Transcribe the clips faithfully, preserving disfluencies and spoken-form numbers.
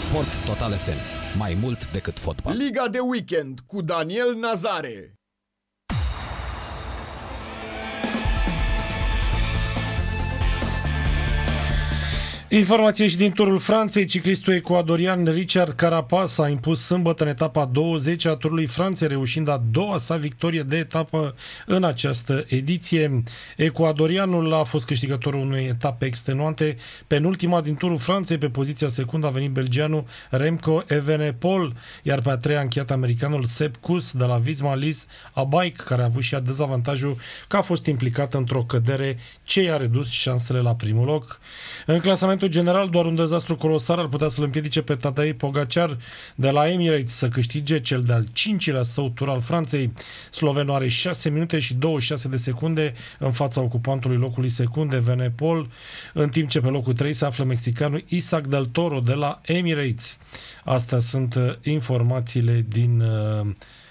Sport Total F M. Mai mult decât fotbal. Liga de weekend cu Daniel Nazare. Informație și din turul Franței. Ciclistul ecuadorian Richard Carapaz a impus sâmbătă în etapa douăzeci a turului Franței, reușind a doua sa victorie de etapă în această ediție. Ecuadorianul a fost câștigătorul unei etape extenuante. Penultima din turul Franței, pe poziția secundă a venit belgianul Remco Evenepoel, iar pe a treia a încheiat americanul Sepp Kuss de la Visma Lease a Bike, care a avut și ea dezavantajul că a fost implicat într-o cădere ce i-a redus șansele la primul loc. În clasament general, doar un dezastru colosal ar putea să-l împiedice pe Tadej Pogacar de la Emirates să câștige cel de-al cincilea său tur al Franței. Slovenul are șase minute și douăzeci și șase de secunde în fața ocupantului locului secund, Evenepoel, în timp ce pe locul trei se află mexicanul Isaac del Toro de la Emirates. Astea sunt informațiile din uh,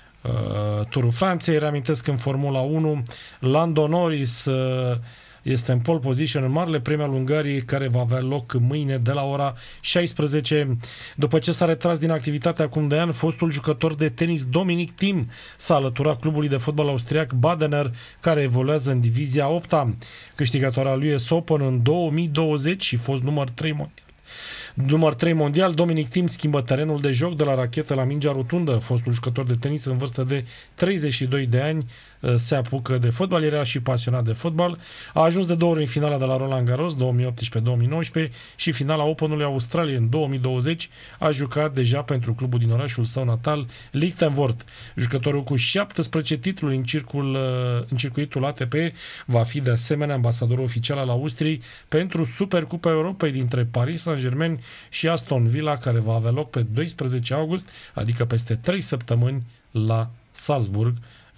uh, turul Franței. Reamintesc că în Formula unu Lando Norris uh, este în pole position în Marele Premiu al Ungariei, care va avea loc mâine de la ora șaisprezece. După ce s-a retras din activitate acum de ani, fostul jucător de tenis Dominic Thiem s-a alăturat clubului de fotbal austriac Badener, care evoluează în divizia a opta. Câștigătoarea lui U S Open în două mii douăzeci și fost număr trei mondial. Număr trei mondial, Dominic Thiem schimbă terenul de joc de la rachetă la mingea rotundă. Fostul jucător de tenis în vârstă de treizeci și doi de ani se apucă de fotbal, era și pasionat de fotbal. A ajuns de două ori în finala de la Roland Garros două mii optsprezece două mii nouăsprezece și finala Openului Australiei în două mii douăzeci. A jucat deja pentru clubul din orașul său natal, Lichtenvoort. Jucătorul cu șaptesprezece titluri în, circul, în circuitul A T P va fi de asemenea ambasador oficial al Austriei pentru Supercupa Europei dintre Paris Saint-Germain și Aston Villa, care va avea loc pe doisprezece august, adică peste trei săptămâni la Salzburg.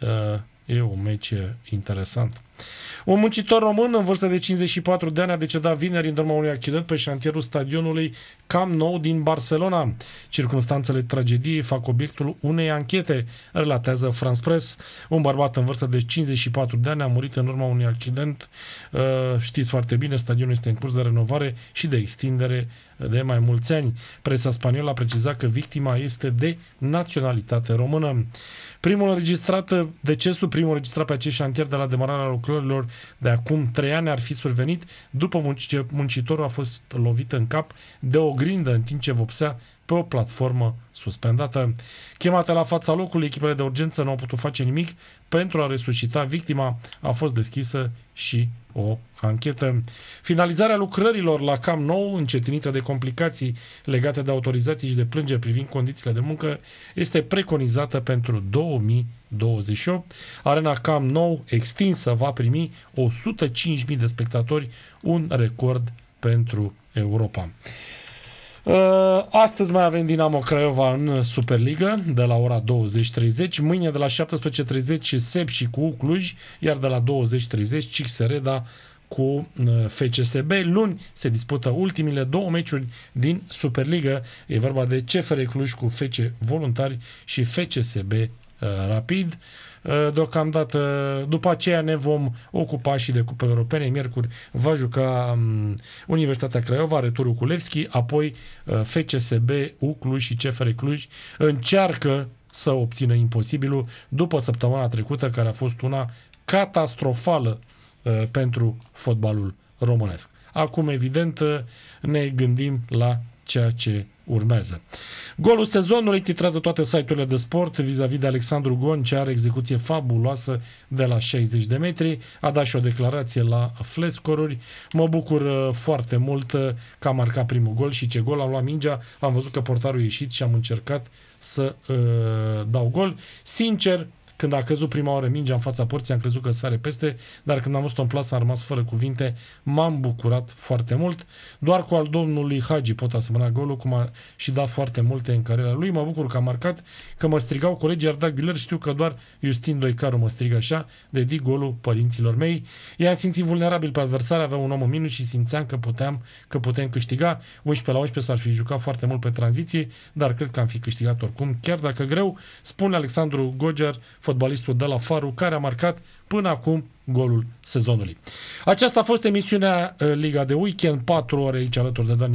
E un meci interesant. Un muncitor român în vârstă de cincizeci și patru de ani a decedat vineri în urma unui accident pe șantierul stadionului Camp Nou din Barcelona. Circumstanțele tragediei fac obiectul unei anchete, relatează France Press. Un bărbat în vârstă de cincizeci și patru de ani a murit în urma unui accident. Știți foarte bine, stadionul este în curs de renovare și de extindere de mai mulți ani. Presa spaniolă a precizat că victima este de naționalitate română. Primul înregistrat, decesul primul înregistrat pe acest șantier de la demararea lucrărilor de acum trei ani ar fi survenit după ce muncitorul a fost lovit în cap de o grindă în timp ce vopsea pe o platformă suspendată. Chemate la fața locului, echipele de urgență nu au putut face nimic pentru a resuscita victima. A fost deschisă și o anchetă. Finalizarea lucrărilor la Camp Nou, încetinită de complicații legate de autorizații și de plângeri privind condițiile de muncă, este preconizată pentru două mii douăzeci și opt. Arena Camp Nou extinsă va primi o sută cinci mii de spectatori, un record pentru Europa. Astăzi mai avem Dinamo Craiova în Superliga de la ora douăzeci treizeci, mâine de la șaptesprezece treizeci Sep și cu Cluj, iar de la douăzeci treizeci C S R D A cu F C S B. Luni se dispută ultimile două meciuri din Superliga. E vorba de C F R Cluj cu F C Voluntari și F C S B Rapid. Deocamdată, după aceea ne vom ocupa și de cupele europene. Miercuri va juca um, Universitatea Craiova, returul cu Levski, apoi uh, F C S B, U Cluj și C F R Cluj încearcă să obțină imposibilul după săptămâna trecută, care a fost una catastrofală uh, pentru fotbalul românesc. Acum, evident, uh, ne gândim la ceea ce urmează. Golul sezonului titrează toate site-urile de sport vis-a-vis de Alexandru Gon, ce are execuție fabuloasă de la șaizeci de metri. A dat și o declarație la Flescoruri. Mă bucur foarte mult că a marcat primul gol și ce gol. Am luat mingea, am văzut că portarul a ieșit și am încercat să uh, dau gol. Sincer, când a căzut prima oară mingea în fața porții, am crezut că sare peste, dar când am văzut-o în plasă, am rămas fără cuvinte. M-am bucurat foarte mult. Doar cu al domnului Hagi pot asemăna golul, cum a și dat foarte multe în cariera lui. Mă bucur că a marcat, că mă strigau colegii Arda Güler, știu că doar Justin Doicaru mă strigă așa, dedic golul părinților mei. I-am simțit vulnerabil pe adversar, avea un om în minus și simțeam că puteam, că putem câștiga. unsprezece la unsprezece s-ar fi jucat foarte mult pe tranziție, dar cred că am fi câștigat oricum, chiar dacă greu, spune Alexandru Goger, fotbalistul de la Faru, care a marcat până acum golul sezonului. Aceasta a fost emisiunea Liga de Weekend, patru ore aici alături de Daniel